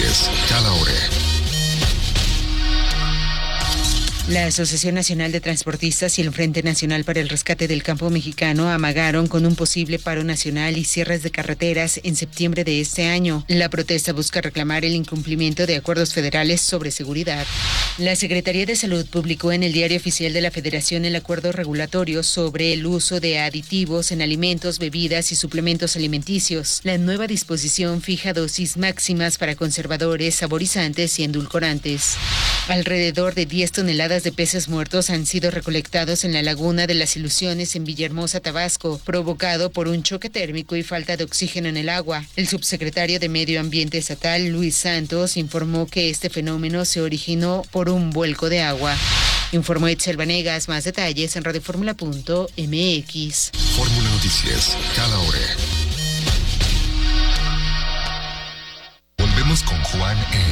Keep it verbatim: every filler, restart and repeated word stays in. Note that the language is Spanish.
Noticias, cada hora. La Asociación Nacional de Transportistas y el Frente Nacional para el Rescate del Campo Mexicano amagaron con un posible paro nacional y cierres de carreteras en septiembre de este año. La protesta busca reclamar el incumplimiento de acuerdos federales sobre seguridad. La Secretaría de Salud publicó en el Diario Oficial de la Federación el acuerdo regulatorio sobre el uso de aditivos en alimentos, bebidas y suplementos alimenticios. La nueva disposición fija dosis máximas para conservadores, saborizantes y endulcorantes. Alrededor de diez toneladas de peces muertos han sido recolectados en la Laguna de las Ilusiones en Villahermosa, Tabasco, provocado por un choque térmico y falta de oxígeno en el agua. El subsecretario de Medio Ambiente Estatal, Luis Santos, informó que este fenómeno se originó por un vuelco de agua. Informó Itzel Vanegas. Más detalles en radioformula punto m x. Fórmula Noticias, cada hora. Volvemos con Juan en